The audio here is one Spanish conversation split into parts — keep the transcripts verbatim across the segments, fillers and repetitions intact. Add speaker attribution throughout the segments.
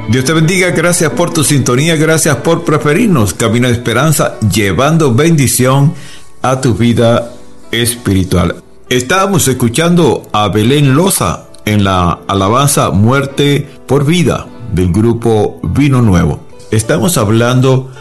Speaker 1: Dios te bendiga, gracias por tu sintonía, gracias por preferirnos. Camino de Esperanza, llevando bendición a tu vida espiritual. Estábamos escuchando a Belén Loza en la alabanza Muerte por Vida del grupo Vino Nuevo. Estamos hablando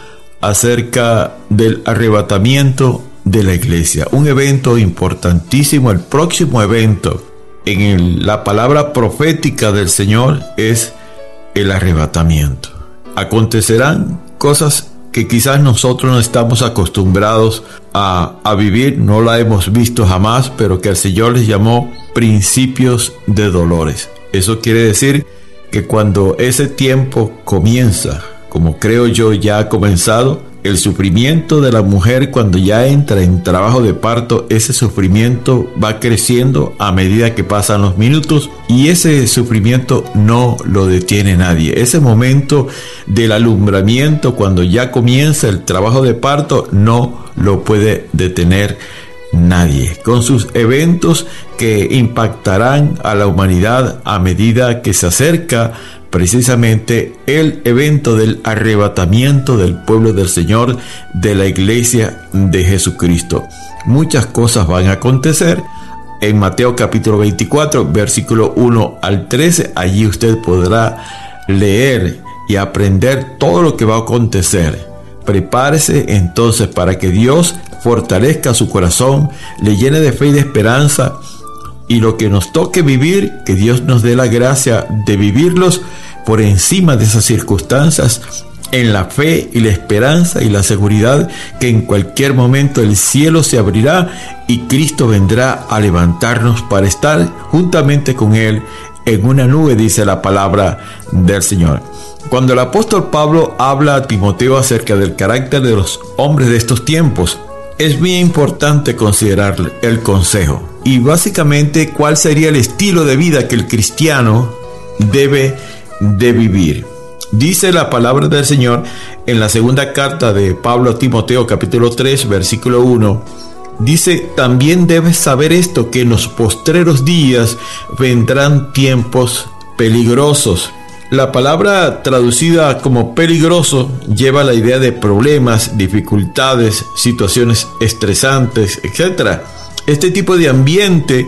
Speaker 1: acerca del arrebatamiento de la iglesia, un evento importantísimo. El próximo evento en el, la palabra profética del Señor es el arrebatamiento. Acontecerán cosas que quizás nosotros no estamos acostumbrados a, a vivir, no la hemos visto jamás, pero que el Señor les llamó principios de dolores. Eso quiere decir que cuando ese tiempo comienza, como creo yo ya ha comenzado, el sufrimiento de la mujer cuando ya entra en trabajo de parto, ese sufrimiento va creciendo a medida que pasan los minutos y ese sufrimiento no lo detiene nadie. Ese momento del alumbramiento, cuando ya comienza el trabajo de parto, no lo puede detener nadie, con sus eventos que impactarán a la humanidad a medida que se acerca precisamente el evento del arrebatamiento del pueblo del Señor, de la iglesia de Jesucristo. Muchas cosas van a acontecer. En Mateo capítulo veinticuatro, versículo uno al trece, allí usted podrá leer y aprender todo lo que va a acontecer. Prepárese entonces para que Dios fortalezca su corazón, le llene de fe y de esperanza, y lo que nos toque vivir, que Dios nos dé la gracia de vivirlos por encima de esas circunstancias, en la fe y la esperanza y la seguridad que en cualquier momento el cielo se abrirá y Cristo vendrá a levantarnos para estar juntamente con Él en una nube, dice la palabra del Señor. Cuando el apóstol Pablo habla a Timoteo acerca del carácter de los hombres de estos tiempos, es muy importante considerar el consejo y básicamente cuál sería el estilo de vida que el cristiano debe de vivir. Dice la palabra del Señor en la segunda carta de Pablo a Timoteo, capítulo tres, versículo uno. Dice: también debes saber esto, que en los postreros días vendrán tiempos peligrosos. La palabra traducida como peligroso lleva la idea de problemas, dificultades, situaciones estresantes, etcétera. Este tipo de ambiente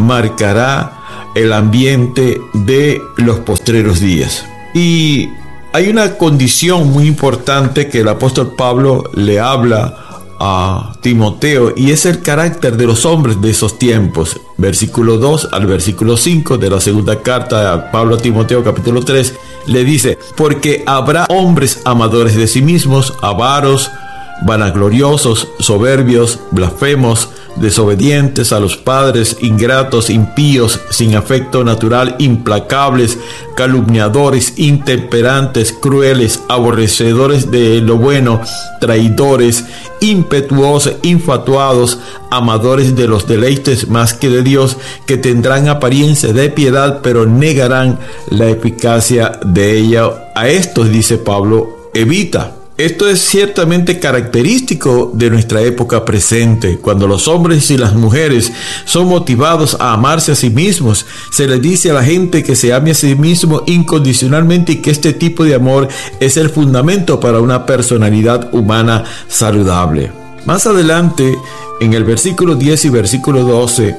Speaker 1: marcará el ambiente de los postreros días. Y hay una condición muy importante que el apóstol Pablo le habla a Timoteo, y es el carácter de los hombres de esos tiempos. Versículo dos al versículo cinco de la segunda carta de Pablo a Timoteo, capítulo tres, le dice: porque habrá hombres amadores de sí mismos, avaros, vanagloriosos, soberbios, blasfemos, desobedientes a los padres, ingratos, impíos, sin afecto natural, implacables, calumniadores, intemperantes, crueles, aborrecedores de lo bueno, traidores, impetuosos, infatuados, amadores de los deleites más que de Dios, que tendrán apariencia de piedad, pero negarán la eficacia de ella. A estos, dice Pablo, evita. Esto es ciertamente característico de nuestra época presente, cuando los hombres y las mujeres son motivados a amarse a sí mismos. Se les dice a la gente que se ame a sí mismo incondicionalmente y que este tipo de amor es el fundamento para una personalidad humana saludable. Más adelante, en el versículo diez y versículo doce,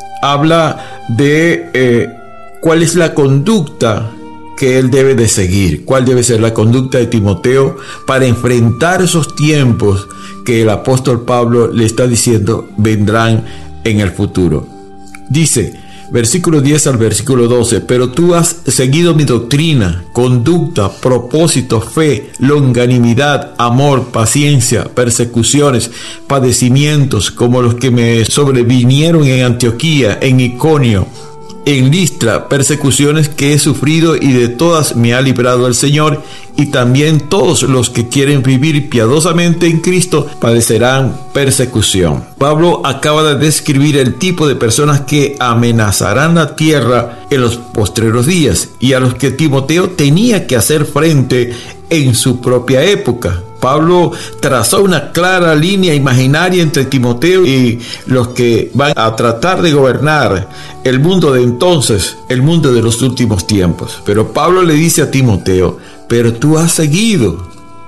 Speaker 1: habla de eh, cuál es la conducta que él debe de seguir, cuál debe ser la conducta de Timoteo para enfrentar esos tiempos que el apóstol Pablo le está diciendo vendrán en el futuro. Dice, versículo diez al versículo doce: pero tú has seguido mi doctrina, conducta, propósito, fe, longanimidad, amor, paciencia, persecuciones, padecimientos, como los que me sobrevinieron en Antioquía, en Iconio, en Listra, persecuciones que he sufrido, y de todas me ha librado el Señor. Y también todos los que quieren vivir piadosamente en Cristo padecerán persecución. Pablo acaba de describir el tipo de personas que amenazarán la tierra en los postreros días, y a los que Timoteo tenía que hacer frente en su propia época. Pablo trazó una clara línea imaginaria entre Timoteo y los que van a tratar de gobernar el mundo de entonces, el mundo de los últimos tiempos. Pero Pablo le dice a Timoteo, pero tú has seguido.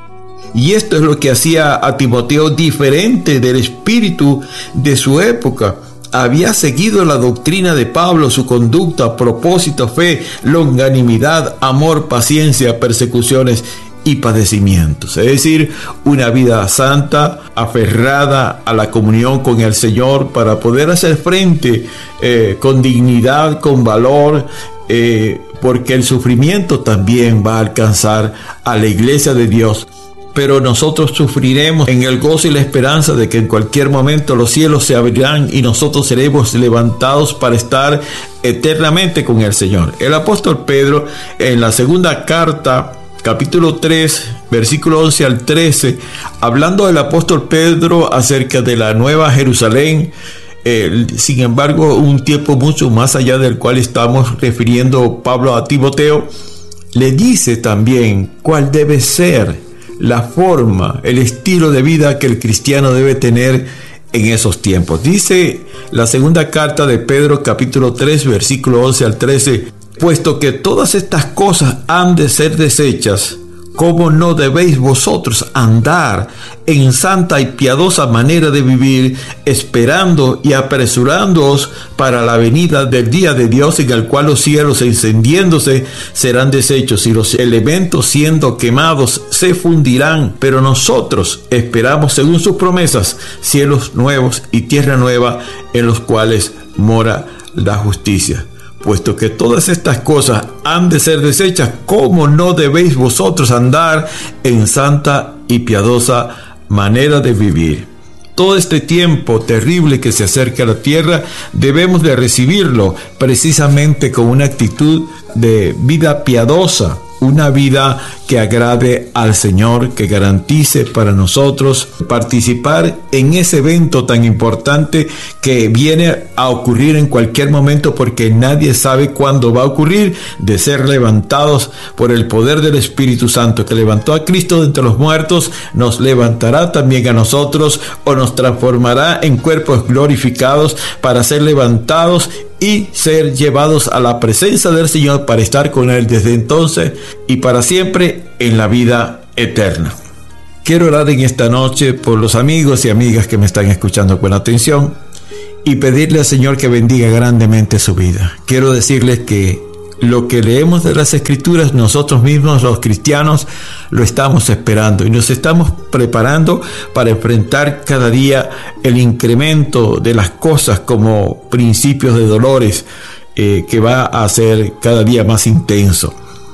Speaker 1: Y esto es lo que hacía a Timoteo diferente del espíritu de su época. Había seguido la doctrina de Pablo, su conducta, propósito, fe, longanimidad, amor, paciencia, persecuciones y padecimientos. Es decir, una vida santa, aferrada a la comunión con el Señor para poder hacer frente eh, con dignidad, con valor, eh, porque el sufrimiento también va a alcanzar a la iglesia de Dios. Pero nosotros sufriremos en el gozo y la esperanza de que en cualquier momento los cielos se abrirán y nosotros seremos levantados para estar eternamente con el Señor. El apóstol Pedro, en la segunda carta, capítulo tres, versículo once al trece, hablando del apóstol Pedro acerca de la nueva Jerusalén, eh, sin embargo, un tiempo mucho más allá del cual estamos refiriendo Pablo a Timoteo, le dice también cuál debe ser la forma, el estilo de vida que el cristiano debe tener en esos tiempos. Dice la segunda carta de Pedro, capítulo tres, versículo once al trece, puesto que todas estas cosas han de ser deshechas, ¿cómo no debéis vosotros andar en santa y piadosa manera de vivir, esperando y apresurándoos para la venida del día de Dios, en el cual los cielos encendiéndose serán deshechos y los elementos siendo quemados se fundirán? Pero nosotros esperamos, según sus promesas, cielos nuevos y tierra nueva en los cuales mora la justicia. Puesto que todas estas cosas han de ser deshechas, ¿cómo no debéis vosotros andar en santa y piadosa manera de vivir? Todo este tiempo terrible que se acerca a la tierra debemos de recibirlo precisamente con una actitud de vida piadosa, una vida que agrade al Señor, que garantice para nosotros participar en ese evento tan importante que viene a ocurrir en cualquier momento, porque nadie sabe cuándo va a ocurrir, de ser levantados por el poder del Espíritu Santo, que levantó a Cristo de entre los muertos, nos levantará también a nosotros o nos transformará en cuerpos glorificados para ser levantados y ser llevados a la presencia del Señor para estar con Él desde entonces y para siempre en la vida eterna. Quiero orar en esta noche por los amigos y amigas que me están escuchando con atención y pedirle al Señor que bendiga grandemente su vida. Quiero decirles que lo que leemos de las Escrituras, nosotros mismos los cristianos lo estamos esperando y nos estamos preparando para enfrentar cada día el incremento de las cosas como principios de dolores eh, que va a ser cada día más intenso.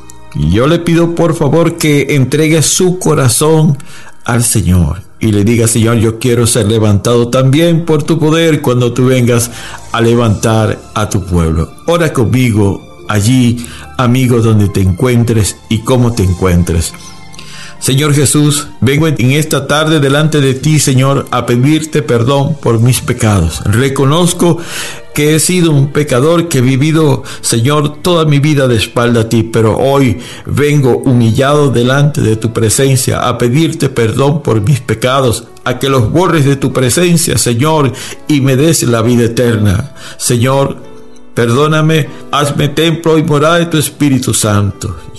Speaker 1: Y yo le pido por favor que entregue su corazón al Señor y le diga: Señor, yo quiero ser levantado también por tu poder cuando tú vengas a levantar a tu pueblo. Ora conmigo allí, amigo, donde te encuentres y cómo te encuentres. Señor Jesús, vengo en esta tarde delante de ti, Señor, a pedirte perdón por mis pecados. Reconozco que he sido un pecador, que he vivido, Señor, toda mi vida de espalda a ti, pero hoy vengo humillado delante de tu presencia a pedirte perdón por mis pecados, a que los borres de tu presencia, Señor, y me des la vida eterna. Señor, perdóname, hazme templo y morada de tu Espíritu Santo.